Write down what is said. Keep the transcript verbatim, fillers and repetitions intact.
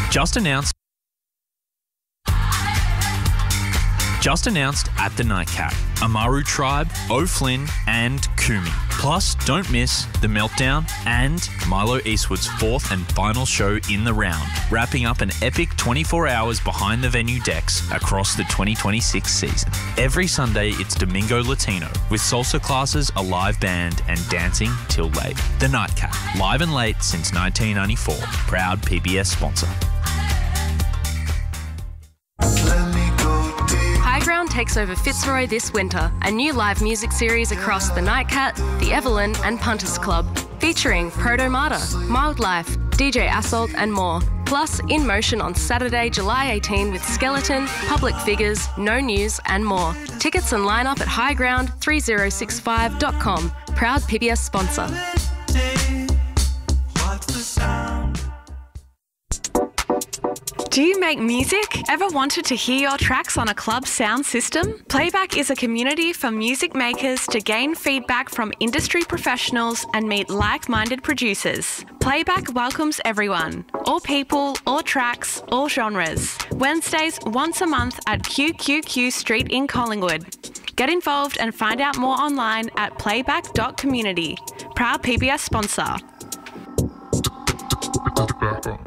Just announced. Just announced at the Nightcap. Amaru Tribe, O'Flynn and Kumi. Plus, don't miss The Meltdown and Milo Eastwood's fourth and final show in the round, wrapping up an epic twenty-four hours behind the venue decks across the twenty twenty-six season. Every Sunday, it's Domingo Latino, with salsa classes, a live band and dancing till late. The Nightcap, live and late since nineteen ninety-four. Proud P B S sponsor. High Ground takes over Fitzroy this winter, a new live music series across the Nightcat, the Evelyn and Punters Club, featuring Protomata, Mildlife, D J Assault and more. Plus, In Motion on Saturday, July eighteenth with Skeleton, Public Figures, No News and more. Tickets and line up at high ground three oh six five dot com. Proud P B S sponsor. Do you make music? Ever wanted to hear your tracks on a club sound system? Playback is a community for music makers to gain feedback from industry professionals and meet like-minded producers. Playback welcomes everyone. All people, all tracks, all genres. Wednesdays once a month at Q Q Q Street in Collingwood. Get involved and find out more online at playback dot community. Proud P B S sponsor.